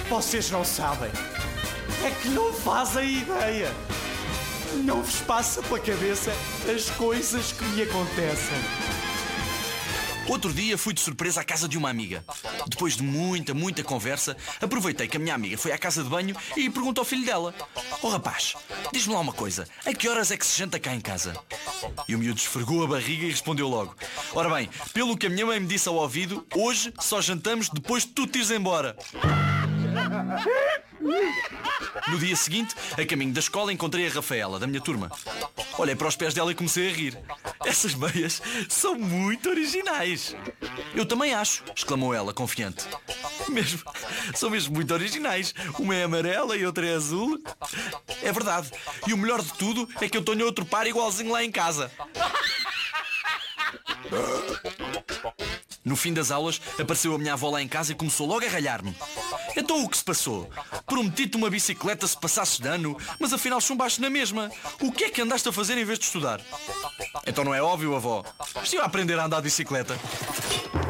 Vocês não sabem. É que não fazem ideia. Não vos passa pela cabeça as coisas que me acontecem. Outro dia fui de surpresa à casa de uma amiga. Depois de muita conversa, aproveitei que a minha amiga foi à casa de banho e perguntou ao filho dela: "Oh rapaz, diz-me lá uma coisa, a que horas é que se janta cá em casa?" E o miúdo esfregou a barriga e respondeu logo: "Ora bem, pelo que a minha mãe me disse ao ouvido, hoje só jantamos depois de tu te ires embora." No dia seguinte, a caminho da escola, encontrei a Rafaela, da minha turma. Olhei para os pés dela e comecei a rir. "Essas meias são muito originais." "Eu também acho", exclamou ela, confiante. São mesmo muito originais. Uma é amarela e outra é azul." "É verdade. E o melhor de tudo é que eu tenho outro par igualzinho lá em casa." No fim das aulas, apareceu a minha avó lá em casa e começou logo a ralhar-me. "Então o que se passou? Prometi-te uma bicicleta se passasses de ano, mas afinal chumbaste na mesma. O que é que andaste a fazer em vez de estudar?" "Então não é óbvio, avó. Estive a aprender a andar de bicicleta."